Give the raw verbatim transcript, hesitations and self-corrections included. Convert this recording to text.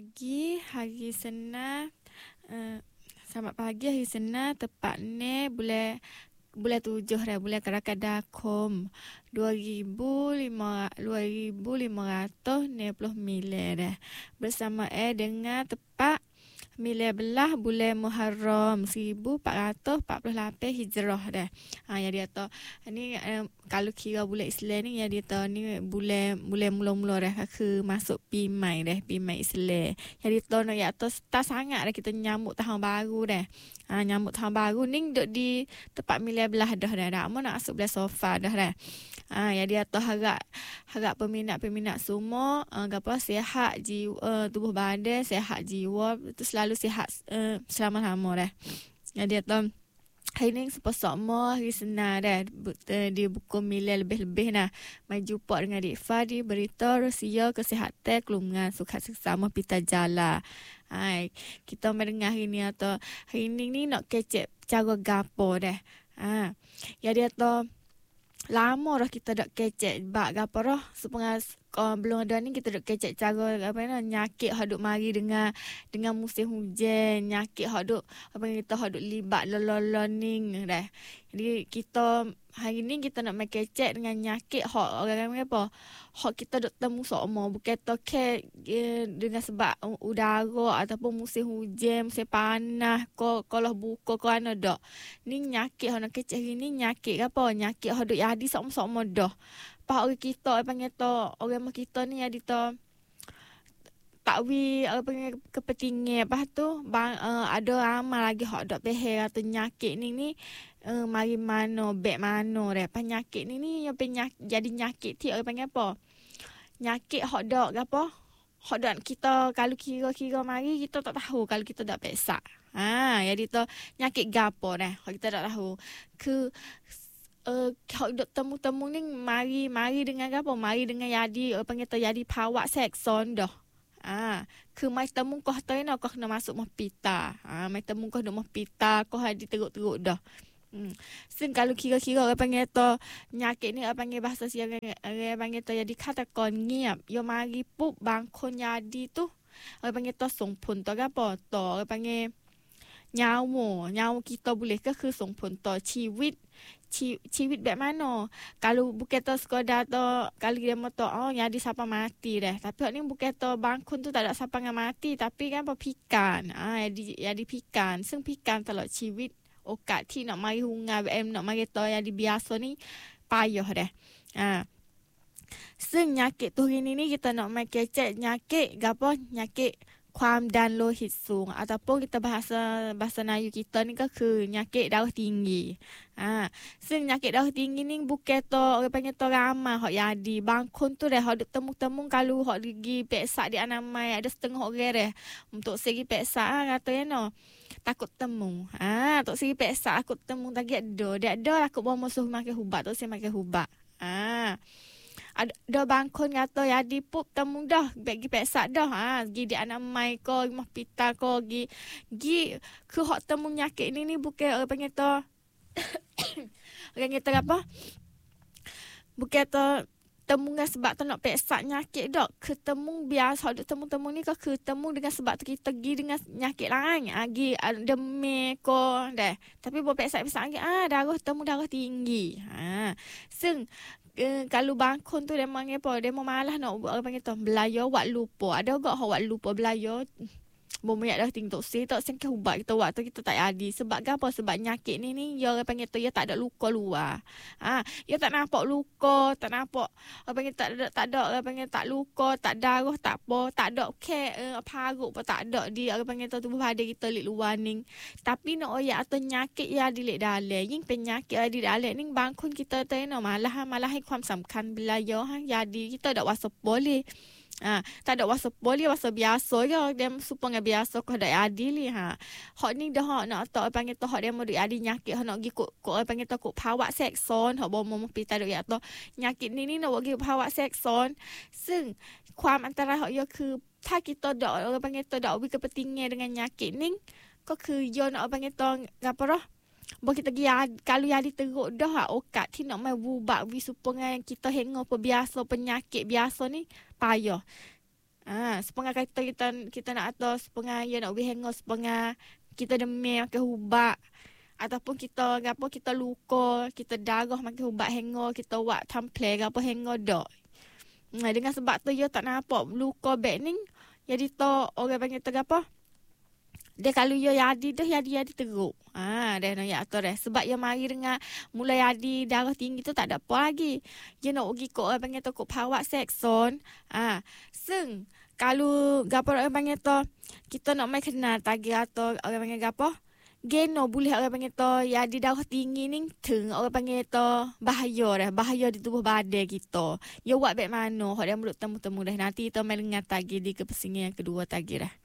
pagi hari Senin. Uh, selamat pagi hari Senin, tepatnya bulan bulan tujuh dah, bulan Kerakadakom dua ribu lima ratus enam puluh sembilan dah. Bersama eh dengan tepat sembilan belas bulan Muharram seribu empat ratus empat puluh lapan Hijrah dah. Ha, yang dia tahu ni uh, kalau kira bulan Islam ni, yang dia tahu ni bulan bulan mula-mula dah ke masuk Pimai dah, Pimai Islam. Yang dia tahu nak ya tahu start sangat dah kita nyambut tahun baru dah. Ha, nyambut tahun baru ni duduk di tempat sembilan belas dah dah. Dah mau nak masuk bulan Safar dah dah. Ha, yang dia tahu harap harap peminat-peminat semua uh, apa sihat jiwa, uh, tubuh badan, sihat jiwa, itu selalu sihat uh, selama-lama dah. Yang dia tahu hari ni sepasok mo hari Senin dah, uh, di buku milih lebih-lebih nah. Mai jumpa dengan Dik Fa di berita Rusia kesihatan kelumngan suka sesama pita jala. Hai, kita mendengar hari ni atau hari ni ni nak kecek cara gapo dah. Ha, ya dia tahu lama dah kita dak kecek bak gapo dah supaya uh, belum ada ni kita dak kecek cara apa ni nyakit hak duk mari dengan dengan musim hujan, nyakit hak duk apa kita hak duk libat loloning dah. Jadi kita hari ni kita nak make kecek dengan nyakit hak orang apa hak kita duk temu sokmo, bukan to ke uh, dengan sebab udara ataupun musim hujan, musim panas ko kalau buka ko ana dak. Ni nyakit hak nak kecek hari ni nyakit apa? Nyakit hak duk jadi sokmo-sokmo dah. Pak orang kita panggil to orang mak kita ni ada to takwi apa panggil kepentingan, lepas tu bang, uh, ada amal lagi hak dak peher atau nyakit ni ni uh, mari mano bek mano dah penyakit ni ni yang penyakit jadi nyakit ti orang panggil apa? Nyakit hak dak apa? Hak dak kita kalau kira-kira mari kita tak tahu kalau kita dak peksa. Ha, jadi to nyakit gapo dah hak kita tak tahu. Ke Uh, kalau duk temu-temu ni mari mari dengan apa? Mari dengan jadi apa panggil tu jadi pawak sekson dah. Ah, ke mai temu kau tu nak kau kena masuk mah pita. Ah, mai temu kau duk mah pita, kau hadi teruk-teruk dah. Hmm. Sen kalau kira-kira orang panggil tu nyakit ni orang panggil bahasa siang orang panggil tu jadi kata kon ngiap. Yo mari pup bangkon jadi tu. Orang panggil tu songpun tu apa? Tu orang panggil nyawa. Nyawa kita boleh ke ke songpun tu ciwit. Ciwit bak mana? Kalau bukan tu sekadar tu kalau dia mau tu oh jadi siapa mati dah. Tapi ni bukan tu bangkun tu tak ada siapa yang mati, tapi kan apa pikan. Ah jadi jadi pikan. Seng pikan telok ciwit okat ti nak mari hunga em nak mari tu jadi biasa ni payah dah. Ah. Seng nyakit tu hari ni ni kita nak mai kecek nyakit gapo? Nyakit kuam dan lohit sung ataupun kita bahasa bahasa Melayu kita ni ke ke nyakit darah tinggi. Ha, sing nyakit darah tinggi ni bukan to orang panggil to ramah hak jadi. Bangkun tu dah hak temu-temu kalau hak pergi peksa di Anamai ada setengah orang dah. Untuk segi peksa ha, kata ya no. Takut temu. Ha, untuk segi peksa aku temu tak ada. Dak ada aku bawa musuh makan hubat tu saya makan hubat. Ha. Ada, ada bangkon kata jadi pup temu dah bagi peksa dah ha gi di anak mai ko mah pita ko gi gi ke hok temu nyakit ni ni bukan orang panggil to orang kata apa bukan to temu dengan sebab tu nak peksa nyakit dak ketemu biasa duk temu-temu ni ke ketemu dengan sebab tu kita gi dengan nyakit lain agi demam ko dah tapi bo peksa-peksa lagi ah darah temu darah tinggi ha seng Uh, kalau bangkon tu dia panggil apa? Dia mau malah nak orang panggil tu belajar wak lupa. Ada gak hak wak lupa belajar. Bomoyak dah tinggal si tak sengke ubat kita waktu kita tak ada. Sebab apa? Sebab nyakit ni ni ya orang panggil tu ya tak ada luka luar. Ha, ya tak nampak luka, tak nampak orang panggil tak ada tak ada orang panggil tak luka, tak darah, tak apa, tak ada ke uh, parut pun tak ada di orang panggil tu tubuh badan kita lik luar ni. Tapi nak oyak atau nyakit ya di lik dalam. Yang penyakit ya di dalam ni bangkun kita tu no malah malahความสำคัญ belajar ha jadi kita dak wasap boleh. Ha, tak ada wasa boleh wasa biasa je dia supaya biasa kau dak adil ha. Hak ni dah hak nak tak panggil tu hak dia mau dak adil nyakit hak nak gi kok kok panggil tu kok pawak sekson hak bawa mau pita dak ya tu nyakit ni ni nak gi pawak sekson sing ความ antara hak ya ke ถ้า kita dak orang panggil tu dak wi kepentingan dengan nyakit ni ก็คือ yo nak panggil tu apa dah Bo kita gi kalau jadi teruk dah okat ti nak mai wubak wi supaya kita hengok apa biasa penyakit biasa ni payah. Ah, setengah kata kita kita nak atau setengah ya nak ubi hengok setengah kita demam makan ubat ataupun kita gapo kita luka, kita darah makan ubat hengok, kita buat tample gapo hengok dok. Nah, dengan sebab tu ya tak nampak luka beg ni jadi to orang panggil tu gapo? Dia kalau ya jadi dah jadi jadi teruk. Ah, dah nak ya tu dah. Sebab ya mari dengan mulai jadi darah tinggi tu tak ada apa lagi. Ya nak pergi kok orang panggil tu kok pawak sekson. Ah, seng kalau gapo orang panggil tu kita nak mai kenal tagi atau orang panggil gapo? Geno boleh orang panggil tu ya di darah tinggi ni teng orang panggil tu bahaya dah. Bahaya di tubuh badan kita. Ya buat baik mana hok dia mulut temu-temu dah. Nanti kita mai dengar tagi di kepesingan yang kedua tagi dah.